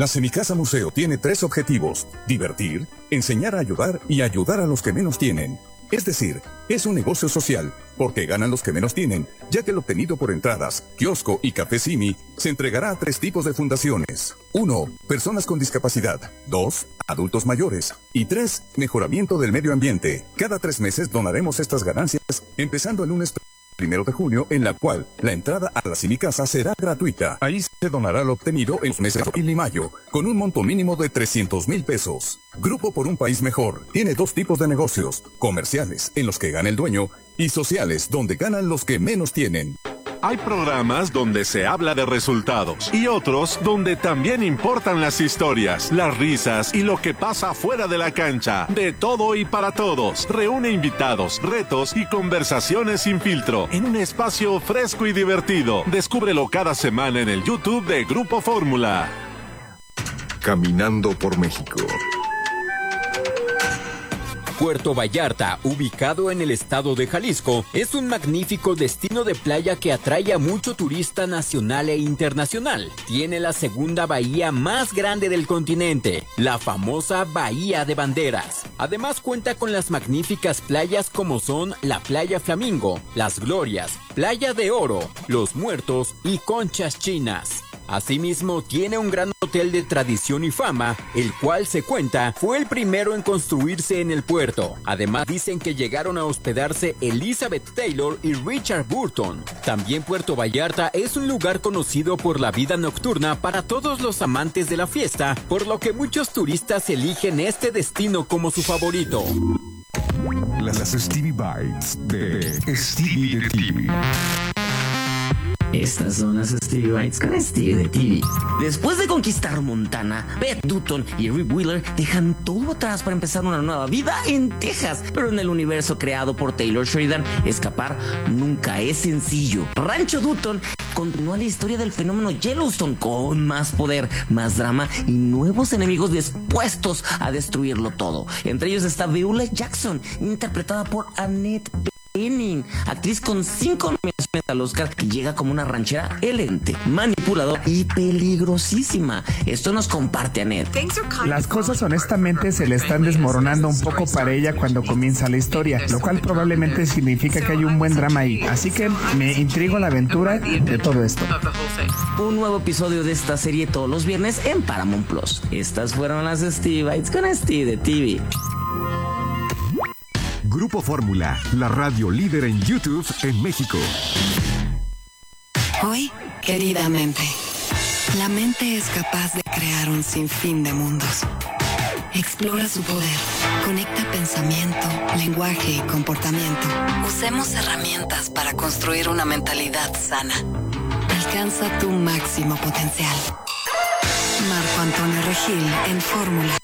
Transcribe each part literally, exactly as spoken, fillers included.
La Semicasa Museo tiene tres objetivos: divertir, enseñar a ayudar y ayudar a los que menos tienen. Es decir, es un negocio social, porque ganan los que menos tienen, ya que lo obtenido por entradas, kiosco y café Simi se entregará a tres tipos de fundaciones. Uno, personas con discapacidad. Dos, adultos mayores. Y tres, mejoramiento del medio ambiente. Cada tres meses donaremos estas ganancias, empezando el lunes primero de junio, en la cual la entrada a la Semicasa será gratuita. Ahí se donará lo obtenido en los meses de abril y mayo, con un monto mínimo de trescientos mil pesos. Grupo por un País Mejor tiene dos tipos de negocios: comerciales, en los que gana el dueño, y sociales, donde ganan los que menos tienen. Hay programas donde se habla de resultados y otros donde también importan las historias, las risas y lo que pasa fuera de la cancha. De todo y para todos. Reúne invitados, retos y conversaciones sin filtro en un espacio fresco y divertido. Descúbrelo cada semana en el YouTube de Grupo Fórmula. Caminando por México. Puerto Vallarta, ubicado en el estado de Jalisco, es un magnífico destino de playa que atrae a mucho turista nacional e internacional. Tiene la segunda bahía más grande del continente, la famosa Bahía de Banderas. Además cuenta con las magníficas playas como son la Playa Flamingo, Las Glorias, Playa de Oro, Los Muertos y Conchas Chinas. Asimismo, tiene un gran hotel de tradición y fama, el cual se cuenta fue el primero en construirse en el puerto. Además, dicen que llegaron a hospedarse Elizabeth Taylor y Richard Burton. También Puerto Vallarta es un lugar conocido por la vida nocturna para todos los amantes de la fiesta, por lo que muchos turistas eligen este destino como su favorito. Las Stevie Bites de Stevie de T V. Estas son las Stevie Bites con Stevie de T V. Después de conquistar Montana, Beth Dutton y Rip Wheeler dejan todo atrás para empezar una nueva vida en Texas. Pero en el universo creado por Taylor Sheridan, escapar nunca es sencillo. Rancho Dutton continúa la historia del fenómeno Yellowstone con más poder, más drama y nuevos enemigos dispuestos a destruirlo todo. Entre ellos está Beulah Jackson, interpretada por Annette Bening, actriz con cinco nominaciones al Oscar, que llega como una ranchera elegante, manipuladora y peligrosísima. Esto nos comparte Annette. Las cosas honestamente se le están desmoronando un poco para ella cuando comienza la historia, lo cual probablemente significa que hay un buen drama ahí. Así que me intriga la aventura de todo esto. Un nuevo episodio de esta serie todos los viernes en Paramount Plus. Estas fueron las Stevie Bites con Stevie de T V. Grupo Fórmula, la radio líder en YouTube en México. Hoy, querida mente, la mente es capaz de crear un sinfín de mundos. Explora su poder, conecta pensamiento, lenguaje y comportamiento. Usemos herramientas para construir una mentalidad sana. Alcanza tu máximo potencial. Marco Antonio Regil en Fórmula.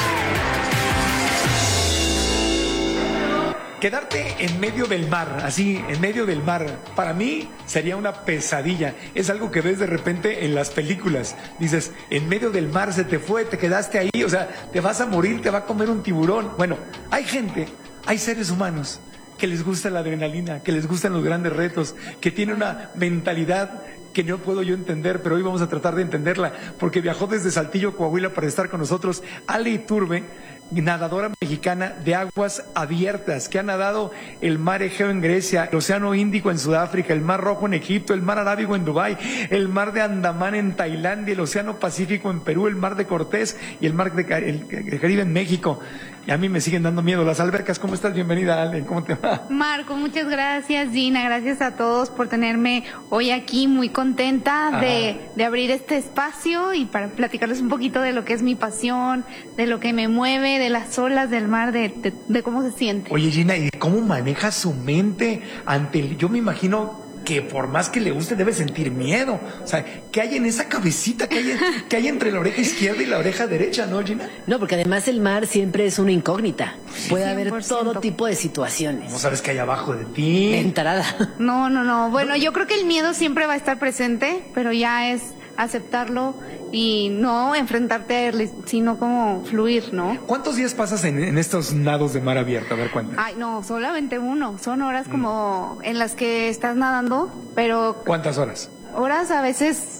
Quedarte en medio del mar, así, en medio del mar, para mí sería una pesadilla. Es algo que ves de repente en las películas. Dices, en medio del mar se te fue, te quedaste ahí, o sea, te vas a morir, te va a comer un tiburón. Bueno, hay gente, hay seres humanos que les gusta la adrenalina, que les gustan los grandes retos, que tienen una mentalidad que no puedo yo entender, pero hoy vamos a tratar de entenderla, porque viajó desde Saltillo, Coahuila, para estar con nosotros Ale Iturbe, nadadora mexicana de aguas abiertas, que ha nadado el mar Egeo en Grecia, el océano Índico en Sudáfrica, el mar Rojo en Egipto, el mar Arábigo en Dubái, el mar de Andamán en Tailandia, el océano Pacífico en Perú, el mar de Cortés y el mar de, el, de Caribe en México. Y a mí me siguen dando miedo las albercas. ¿Cómo estás? Bienvenida, Ale. ¿Cómo te va? Marco, muchas gracias. Gina, gracias a todos por tenerme hoy aquí, muy contenta de, de abrir este espacio y para platicarles un poquito de lo que es mi pasión, de lo que me mueve, de las olas del mar, de, de, de cómo se siente. Oye, Gina, ¿y cómo maneja su mente ante el... Yo me imagino que por más que le guste debe sentir miedo. O sea, ¿qué hay en esa cabecita? ¿Qué hay, en, ¿qué hay entre la oreja izquierda y la oreja derecha, no, Gina? No, porque además el mar siempre es una incógnita. Puede cien por ciento. haber todo tipo de situaciones. No sabes qué hay abajo de ti. Entrada. No, no, no. Bueno, yo creo que el miedo siempre va a estar presente, pero ya es aceptarlo y no enfrentarte a él, sino como fluir, ¿no? ¿Cuántos días pasas en, en estos nados de mar abierto? A ver, cuéntame. Ay, no, solamente uno. Son horas como en las que estás nadando, pero... ¿Cuántas horas? Horas a veces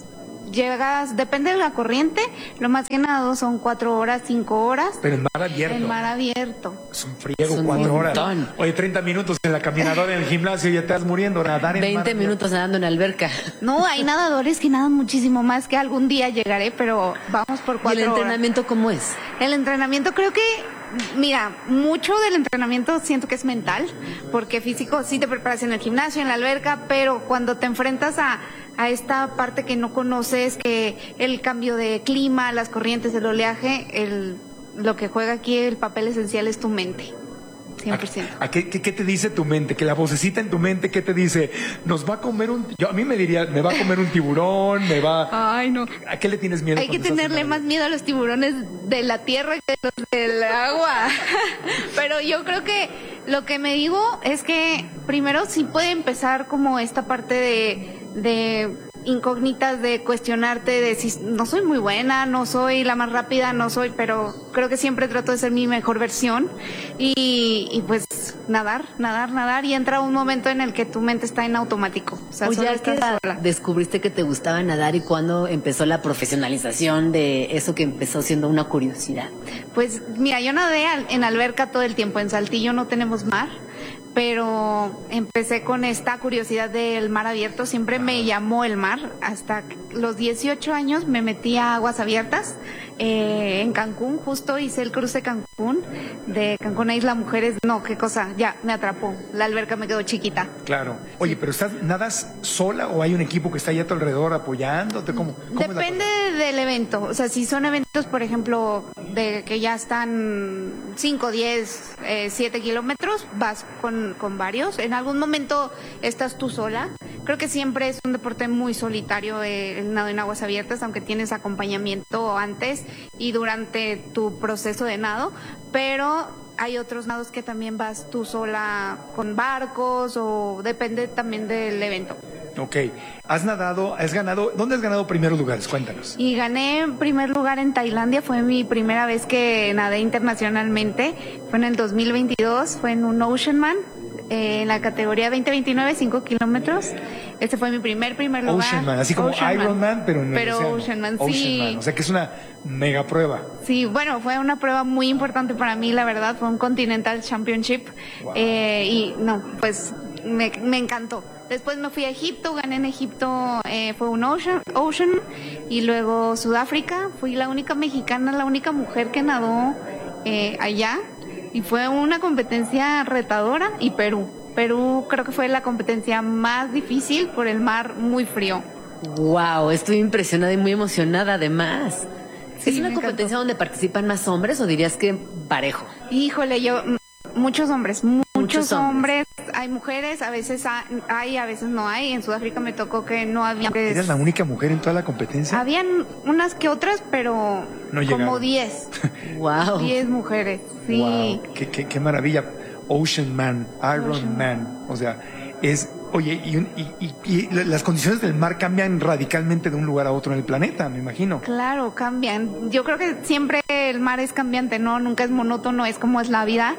llegas, depende de la corriente, lo más que nado son cuatro horas, cinco horas. Pero en mar abierto. En mar abierto. Es un friego, es un cuatro horas. Oye, treinta minutos en la caminadora en el gimnasio y ya te vas muriendo. Nadar en veinte mar minutos nadando en alberca. No, hay nadadores que nadan muchísimo más, que algún día llegaré, pero vamos por cuatro horas. ¿Y el entrenamiento horas. cómo es? El entrenamiento creo que, mira, mucho del entrenamiento siento que es mental, porque físico sí te preparas en el gimnasio, en la alberca, pero cuando te enfrentas a, a esta parte que no conoces, que el cambio de clima, las corrientes, el oleaje, el, lo que juega aquí el papel esencial es tu mente. cien por ciento. ¿A, a qué, qué, qué te dice tu mente? Que la vocecita en tu mente, ¿qué te dice? Nos va a comer un... Yo, a mí me diría, me va a comer un tiburón, me va... Ay, no. ¿A qué le tienes miedo? Hay que tenerle más miedo a los tiburones de la tierra que a los del agua. Pero yo creo que lo que me digo es que primero sí puede empezar como esta parte de... de incógnitas, de cuestionarte, de si no soy muy buena, no soy la más rápida, no soy, pero creo que siempre trato de ser mi mejor versión y, y pues nadar, nadar, nadar y entra un momento en el que tu mente está en automático. O sea, Oye, solo ¿a qué estás edad sola. descubriste que te gustaba nadar y cuándo empezó la profesionalización de eso que empezó siendo una curiosidad? Pues mira, yo nadé al- en alberca todo el tiempo, en Saltillo no tenemos mar, pero empecé con esta curiosidad del mar abierto, siempre me llamó el mar, hasta los dieciocho años me metí a aguas abiertas, eh, en Cancún, justo hice el cruce Cancún, de Cancún a Isla Mujeres, no, qué cosa, ya, me atrapó, la alberca me quedó chiquita. Claro. Oye, pero estás, ¿nadas sola o hay un equipo que está ahí a tu alrededor apoyándote? ¿Cómo, cómo es la Depende del evento, o sea, si son eventos, por ejemplo, de que ya están cinco, diez, siete kilómetros, vas con, con varios. En algún momento estás tú sola. Creo que siempre es un deporte muy solitario eh, el nado en aguas abiertas, aunque tienes acompañamiento antes y durante tu proceso de nado, pero hay otros nados que también vas tú sola con barcos o depende también del evento. Ok. ¿Has nadado, has ganado, dónde has ganado primeros lugares? Cuéntanos. Y gané primer lugar en Tailandia, fue mi primera vez que nadé internacionalmente, fue en el dos mil veintidós, fue en un Oceanman, eh, en la categoría veinte veintinueve, cinco kilómetros, este fue mi primer, primer lugar. Oceanman, así como Oceanman. Ironman, pero en el Pero océano. Oceanman, sí. Oceanman, o sea que es una mega prueba. Sí, bueno, fue una prueba muy importante para mí, la verdad, fue un Continental Championship, Wow. eh, y no, pues me, me encantó. Después me fui a Egipto, gané en Egipto, eh, fue un ocean, ocean, y luego Sudáfrica, fui la única mexicana, la única mujer que nadó eh, allá, y fue una competencia retadora, y Perú. Perú creo que fue la competencia más difícil por el mar muy frío. Wow, estoy impresionada y muy emocionada además. Sí, ¿Es una me competencia encantó. donde participan más hombres o dirías que parejo? Híjole, yo, m- muchos hombres, muchos, Muchos hombres. hombres. Hay mujeres, a veces ha- hay, a veces no hay. En Sudáfrica me tocó que no había. ¿Eres la única mujer en toda la competencia? Habían unas que otras, pero No como llegaron. diez. Wow. diez mujeres, sí. Wow, qué, qué, qué maravilla. Ocean Man, Iron Ocean Man. O sea, es. Oye, y, un- y, y- y las condiciones del mar cambian radicalmente de un lugar a otro en el planeta, me imagino. Claro, cambian. Yo creo que siempre el mar es cambiante, ¿no? Nunca es monótono, es como es la vida.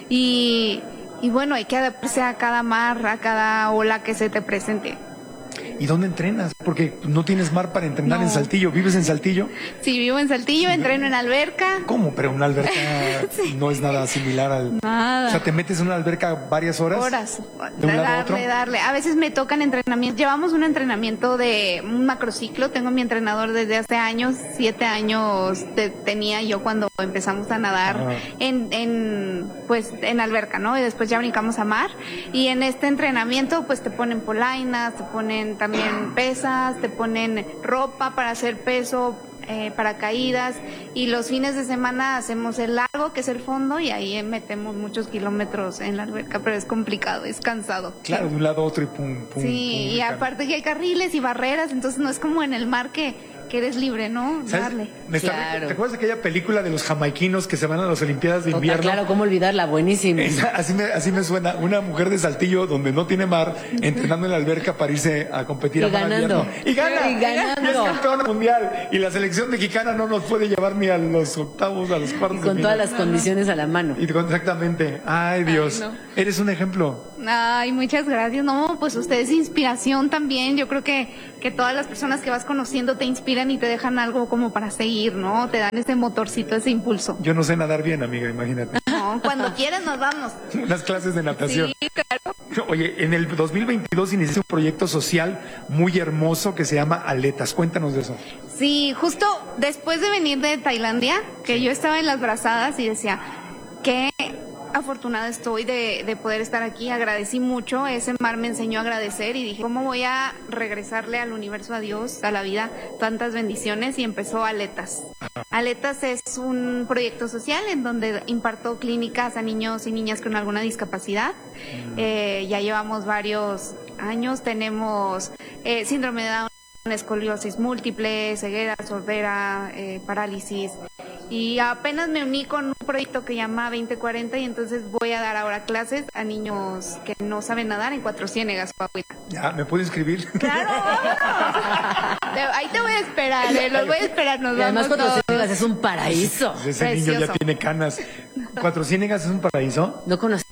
Y, y bueno, hay que adaptarse a cada mar, a cada ola que se te presente. ¿Y dónde entrenas? Porque no tienes mar para entrenar No. en Saltillo. ¿Vives en Saltillo? Sí, vivo en Saltillo, entreno en alberca. ¿Cómo? Pero una alberca no es nada similar al... Nada. O sea, te metes en una alberca varias horas. Horas. ¿De un lado a otro? Darle, darle. A veces me tocan entrenamientos. Llevamos un entrenamiento de un macrociclo. Tengo mi entrenador desde hace años. Siete años te- tenía yo cuando empezamos a nadar Ajá. en, en, pues, en alberca, ¿no? Y después ya brincamos a mar. Y en este entrenamiento, pues te ponen polainas, te ponen también pesas, te ponen ropa para hacer peso, eh, paracaídas, y los fines de semana hacemos el lago, que es el fondo, y ahí eh, metemos muchos kilómetros en la alberca, pero es complicado, es cansado. Claro, de un lado a otro y pum, pum. Sí, pum, y cam- aparte que hay carriles y barreras, entonces no es como en el mar que, que eres libre, ¿no? ¿Sabes? Darle. Me está- Claro. ¿Te acuerdas de aquella película de los jamaiquinos que se van a las Olimpiadas de Total, invierno? claro, ¿cómo olvidarla? Buenísimo. Esa- así, me, así me suena, una mujer de Saltillo donde no tiene mar, entrenando en la alberca para irse a competir Y a mar ganando. abierto. Y gana, Y ganando. y es campeona mundial. Y la selección mexicana no nos puede llevar ni a los octavos, a los cuartos. Y de con todas final. las condiciones a la mano. Y con- exactamente. Ay, Dios. no. Eres un ejemplo. Ay, muchas gracias. No, pues usted es inspiración también. Yo creo que que todas las personas que vas conociendo te inspiran y te dejan algo como para seguir, ¿no? Te dan ese motorcito, ese impulso. Yo no sé nadar bien, amiga, imagínate. No, cuando quieras nos vamos. Unas clases de natación. Sí, claro. Oye, en el dos mil veintidós iniciaste un proyecto social muy hermoso que se llama Aletas. Cuéntanos de eso. Sí, justo después de venir de Tailandia, que yo estaba en las brazadas y decía, qué afortunada estoy de, de poder estar aquí, agradecí mucho, ese mar me enseñó a agradecer y dije, ¿cómo voy a regresarle al universo, a Dios, a la vida, tantas bendiciones? Y empezó Aletas. Aletas es un proyecto social en donde imparto clínicas a niños y niñas con alguna discapacidad. Eh, ya llevamos varios años, tenemos eh, síndrome de Down, escoliosis múltiple, ceguera, sordera, eh, parálisis. Y apenas me uní con un proyecto que llama veinte cuarenta y entonces voy a dar ahora clases a niños que no saben nadar en Cuatro Ciénegas, Coahuila. Ya, ¿me puedo inscribir? ¡Claro, vámonos! Ahí te voy a esperar, eh, los voy a esperar, nos Y además vamos Cuatro todos. Ciénegas es un paraíso. Ese Precioso. niño ya tiene canas. ¿Cuatro Ciénegas es un paraíso? No conocí.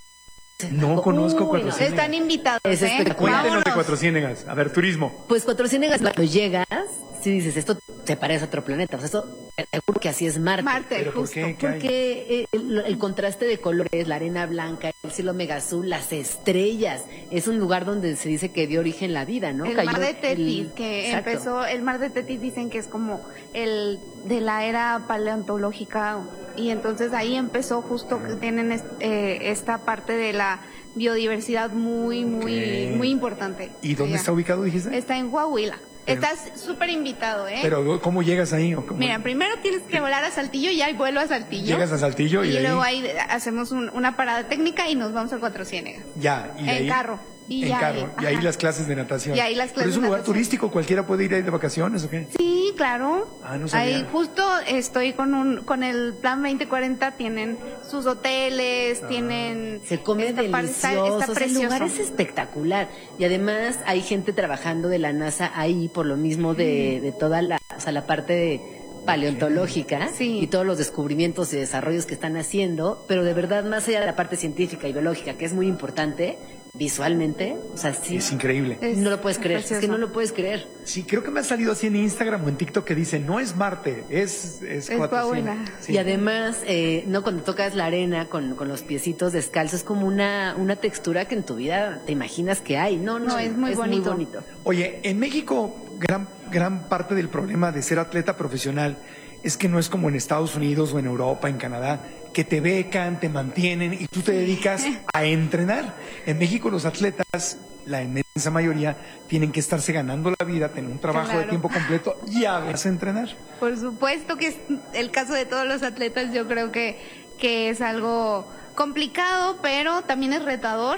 No conozco Uy, Cuatro no. Ciénegas. Están invitados, Es ¿eh? espectacular. Cuéntenos de Vámonos. Cuatro Ciénegas. A ver, turismo. Pues Cuatro Ciénegas, cuando llegas, si dices, esto te parece otro planeta. O sea, esto, seguro que así es Marte. Marte, ¿Pero por justo. qué? ¿Qué hay? Porque eh, el, el contraste de colores, la arena blanca, el cielo mega azul, las estrellas, es un lugar donde se dice que dio origen la vida, ¿no? El Cayó mar de Tetis, el- que Exacto. empezó, el mar de Tetis dicen que es como el de la era paleontológica y entonces ahí empezó justo que tienen est- eh, esta parte de la biodiversidad muy, muy, Ok. muy importante. ¿Y dónde allá. está ubicado, dijiste? Está en Coahuila. Pero- Estás súper invitado, ¿eh? Pero, ¿cómo llegas ahí? ¿O cómo- Mira, primero tienes que volar a Saltillo y ahí vuelo a Saltillo. Llegas a Saltillo y, y de ahí- luego ahí hacemos un- una parada técnica y nos vamos a Cuatro Ciénegas. Ya, y de En ahí- carro. Y en ya carro. ahí, Y ahí ajá. las clases de natación. Y ahí las Pero clases es un de lugar natación. turístico, cualquiera puede ir ahí de vacaciones, ¿o qué? Sí, claro. Ah, no sabía. Ahí justo estoy con un con el plan veinte cuarenta, tienen sus hoteles, tienen Se come esta parte, delicioso, está, está o sea, el precioso. lugar es espectacular. Y además hay gente trabajando de la NASA ahí por lo mismo de, de toda la, o sea, la parte de paleontológica Sí. y todos los descubrimientos y desarrollos que están haciendo, pero de verdad más allá de la parte científica y biológica, que es muy importante visualmente, o sea, sí, Es increíble. Es no lo puedes creer, es que precioso. no lo puedes creer. Sí, creo que me ha salido así en Instagram o en TikTok que dice, no es Marte, es, es, Es Cuatro Coahuila. Ciénegas. Sí. Y además, eh, no cuando tocas la arena con, con los piecitos descalzos, es como una, una textura que en tu vida te imaginas que hay. No, no, No, es muy bonito. bonito. Oye, en México, gran, gran parte del problema de ser atleta profesional es que no es como en Estados Unidos o en Europa, en Canadá, que te becan, te mantienen y tú te dedicas a entrenar. En México los atletas, la inmensa mayoría, tienen que estarse ganando la vida, tener un trabajo de Claro. tiempo completo y a veces entrenar. Por supuesto que es el caso de todos los atletas, yo creo que, que es algo complicado, pero también es retador.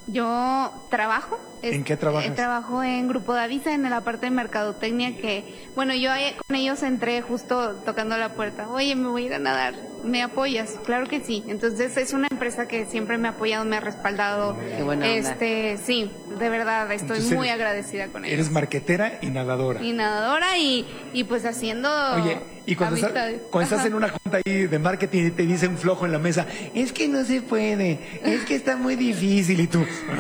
Yo trabajo. es- ¿En qué trabajas? eh, trabajo en Grupo Davisa, en la parte de mercadotecnia, que, bueno, yo eh, con ellos entré justo tocando la puerta. Oye, me voy a ir a nadar, ¿me apoyas? Claro que sí. Entonces es una empresa que siempre me ha apoyado, me ha respaldado. Qué buena onda. Este, sí, de verdad, estoy Entonces, muy eres- agradecida con ellos. Eres marquetera y nadadora. Y nadadora y, y pues haciendo Oye, y cuando, estás, amistades. cuando estás Ajá. en una junta ahí de marketing y te dice un flojo en la mesa, es que no se puede, es que está muy difícil y tú,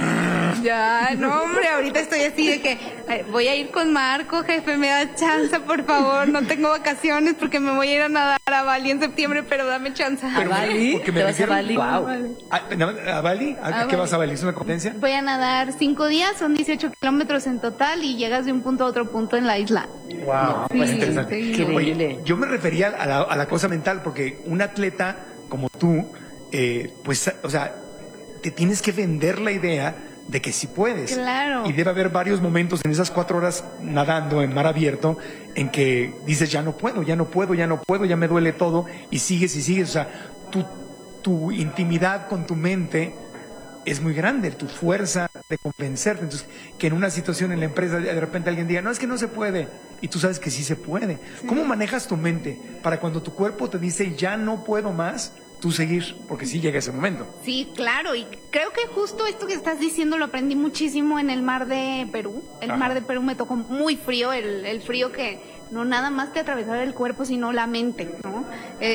Ya, no hombre, ahorita estoy así de que eh, voy a ir con Marco, jefe, me da chance, por favor, no tengo vacaciones porque me voy a ir a nadar a Bali en septiembre, pero dame chance. ¿A Bali? porque me ¿Te vas a refiero- Bali? Wow. Wow. ¿A, a Bali? ¿A, A a qué Bali. vas a Bali? ¿Es una competencia? Voy a nadar cinco días, son dieciocho kilómetros en total y llegas de un punto a otro punto en la isla. Wow, Sí, pues interesante. sí. Qué Oye, increíble. yo me refería a la, a la cosa mental, porque un atleta como tú, eh, pues, o sea, te tienes que vender la idea de que sí puedes. Claro. Y debe haber varios momentos en esas cuatro horas nadando en mar abierto en que dices, ya no puedo, ya no puedo, ya no puedo, ya me duele todo, y sigues y sigues. O sea, tu, tu intimidad con tu mente es muy grande, tu fuerza de convencerte. Entonces, que en una situación en la empresa de repente alguien diga, no, es que no se puede, y tú sabes que sí se puede. ¿Cómo manejas tu mente para cuando tu cuerpo te dice, ya no puedo más, tú seguir? Porque sí llega ese momento. Sí, claro, y creo que justo esto que estás diciendo lo aprendí muchísimo en el mar de Perú. El Ajá. mar de Perú me tocó muy frío, el, el frío que no nada más te atravesaba el cuerpo, sino la mente, ¿no? Eh, es-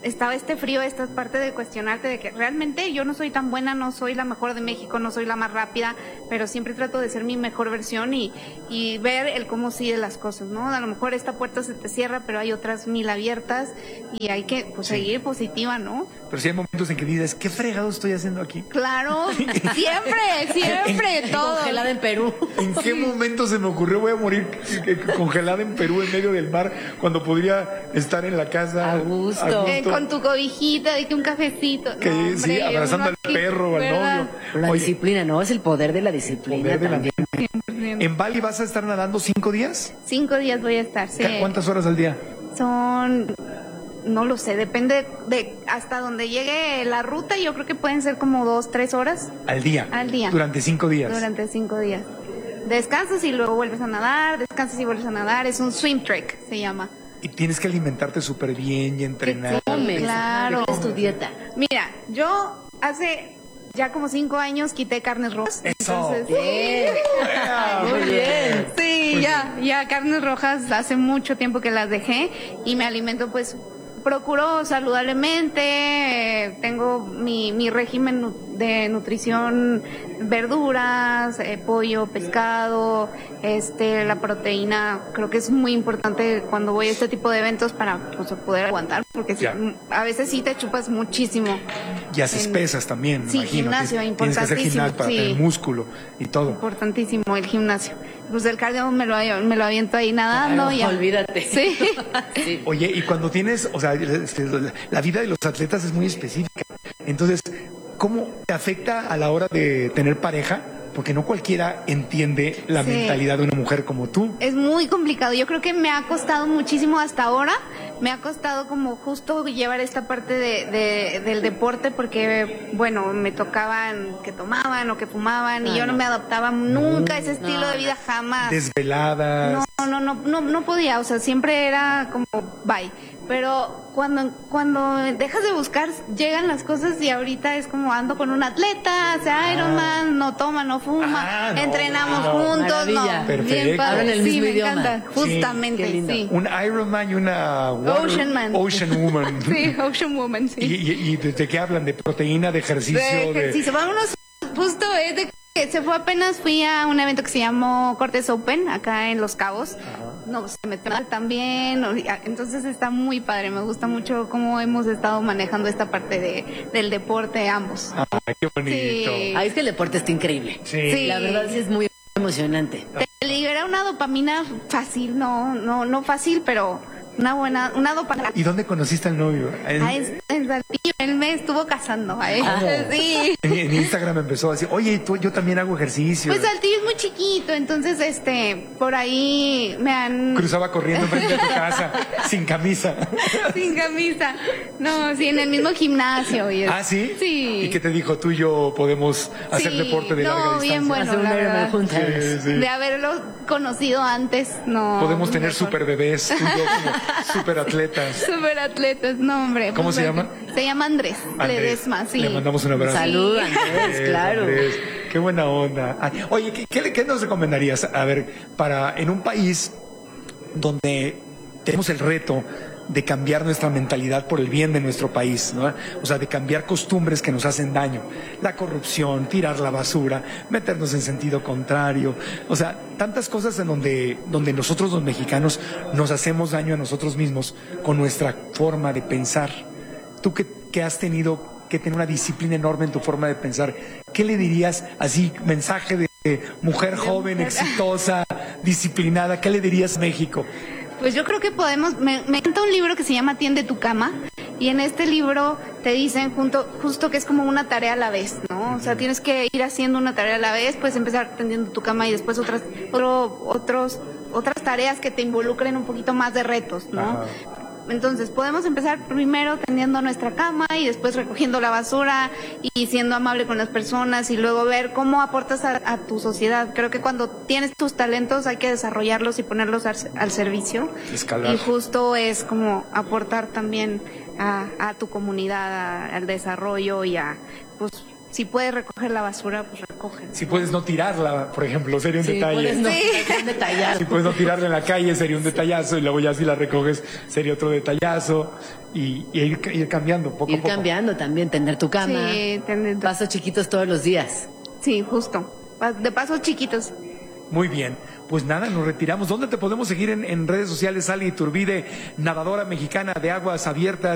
estaba este frío, esta parte de cuestionarte de que realmente yo no soy tan buena, no soy la mejor de México, no soy la más rápida, pero siempre trato de ser mi mejor versión y, y ver el cómo sigue las cosas, ¿no? A lo mejor esta puerta se te cierra, pero hay otras mil abiertas y hay que pues, sí. seguir positiva, ¿no? Pero sí hay momentos en que dices, ¿qué fregado estoy haciendo aquí? Claro, siempre, siempre, todo. Congelada en Perú. ¿En qué momento se me ocurrió voy a morir congelada en Perú en medio del mar cuando podría estar en la casa? A gusto. A gusto. Eh, con tu cobijita, de que un cafecito. Que no, hombre, sí, abrazando al aquí, perro o al novio. La Oye, disciplina, ¿no? Es el poder de la disciplina poder de la también. mente. ¿En Bali vas a estar nadando cinco días? Cinco días voy a estar, sí. ¿Cuántas horas al día? Son, no lo sé, depende de hasta donde llegue la ruta, yo creo que pueden ser como dos, tres horas. ¿Al día? Al día. ¿Durante cinco días? Durante cinco días. Descansas y luego vuelves a nadar, descansas y vuelves a nadar, es un swim trek, se llama. Y tienes que alimentarte súper bien y entrenar. Comes, claro. ¿Cuál es tu dieta? Mira, yo hace ya como cinco años quité carnes rojas. Eso. Entonces, Bien. Muy bien. Sí, Muy ya, ya carnes rojas hace mucho tiempo que las dejé y me alimento pues, procuro saludablemente, eh, tengo mi, mi régimen nu- de nutrición, verduras, eh, pollo, pescado, este, la proteína, creo que es muy importante cuando voy a este tipo de eventos para pues, poder aguantar, porque si, a veces sí te chupas muchísimo. Y haces En- pesas también, Sí, imagino. gimnasio, Tienes- Tienes que hacer importantísimo, gimnasio para sí. tener músculo y todo. Importantísimo el gimnasio. Pues el cardio me lo, me lo aviento ahí nadando. Ay, ya. olvídate. Sí. Sí. Oye, y cuando tienes, o sea, este, la vida de los atletas es muy específica. Entonces, ¿cómo te afecta a la hora de tener pareja? Porque no cualquiera entiende la Sí. mentalidad de una mujer como tú. Es muy complicado. Yo creo que me ha costado muchísimo hasta ahora. Me ha costado como justo llevar esta parte de, de- del deporte porque, bueno, me tocaban que tomaban o que fumaban y Ay, yo no no. me adaptaba nunca a ese estilo no, de vida, jamás. Desveladas. No, no, no, no, no podía, o sea, siempre era como bye. Pero cuando, cuando dejas de buscar, llegan las cosas y ahorita es como ando con un atleta, hace Ironman, no toma, no fuma, Ah, no, entrenamos no. juntos, Maravilla. no, Perfecto. bien padre, Hablan el sí, mismo me idioma. encanta, Sí, justamente, qué lindo. sí. Un Ironman y una water- Ocean Man. Ocean Woman. Sí, Ocean Woman, sí. ¿Y, y, y de, de qué hablan? ¿De proteína, de ejercicio? De ejercicio. Vámonos, justo es de que se fue apenas, fui a un evento que se llamó Cortes Open, acá en Los Cabos. No, se me trae también, o- entonces está muy padre, me gusta mucho cómo hemos estado manejando esta parte de, del deporte ambos. Ay, qué bonito. Sí. Ay, es que el deporte está increíble. Sí. Sí. La verdad sí es muy emocionante. Te libera una dopamina fácil, no, no, no fácil, pero una buena, una dopamina. ¿Y dónde conociste al novio? En, Ah, es- en Saltillo, él me estuvo casando, ¿eh? ¿Cómo? Sí. en- en Instagram empezó a decir, oye, tú, yo también hago ejercicio. Pues Saltillo es muy chiquito, entonces este, por ahí me han... Cruzaba corriendo frente a tu casa, sin camisa. Sin camisa. No, sí, en el mismo gimnasio. Y es- ¿Ah, sí? Sí. ¿Y qué te dijo? Tú y yo podemos hacer Sí, deporte de no, larga distancia. bien bueno, Hacer un la Ironman verdad. juntas. Sí, sí. De haberlo conocido antes, no. Podemos tener mejor. super bebés, tú y yo como super atletas. Super atletas, no, hombre. ¿Cómo pues, se bueno, llama? Se llama Andrés, Andrés. Ledesma, sí. Le mandamos un abrazo. Salud, Sí. Andrés, Eh, claro. Andrés, qué buena onda. Ay, oye, ¿qué, qué, le- qué nos recomendarías? A ver, para en un país donde tenemos el reto de cambiar nuestra mentalidad por el bien de nuestro país, ¿no? O sea, de cambiar costumbres que nos hacen daño. La corrupción, tirar la basura, meternos en sentido contrario. O sea, tantas cosas en donde, donde nosotros los mexicanos nos hacemos daño a nosotros mismos con nuestra forma de pensar. Tú que, que has tenido que tener una disciplina enorme en tu forma de pensar, ¿qué le dirías así, mensaje de eh, mujer joven, exitosa, disciplinada, qué le dirías a México? Pues yo creo que podemos, me, me encanta un libro que se llama Tiende tu cama y en este libro te dicen junto, justo que es como una tarea a la vez, ¿no? O sea, tienes que ir haciendo una tarea a la vez, puedes empezar tendiendo tu cama y después otras, otro, otros, otras tareas que te involucren un poquito más de retos, ¿no? Ajá. Entonces podemos empezar primero tendiendo nuestra cama y después recogiendo la basura y siendo amable con las personas y luego ver cómo aportas a, a tu sociedad. Creo que cuando tienes tus talentos hay que desarrollarlos y ponerlos al, al servicio. Escalar. Y justo es como aportar también a, a tu comunidad, a- al desarrollo y a, pues, si puedes recoger la basura, pues recoger. recogen. Si puedes no tirarla, por ejemplo, sería un Sí, detalle. puedes no, Sí. un detallazo. Si puedes no tirarla en la calle, sería un detallazo, y luego ya si la recoges, sería otro detallazo, y, y ir, ir cambiando poco Ir a poco. cambiando también, tener tu cama, Sí, tener- pasos chiquitos todos los días. sí, justo. Pa- De pasos chiquitos. Muy bien, pues nada, nos retiramos. ¿Dónde te podemos seguir en, en redes sociales? Ali Iturbide, nadadora mexicana de aguas abiertas.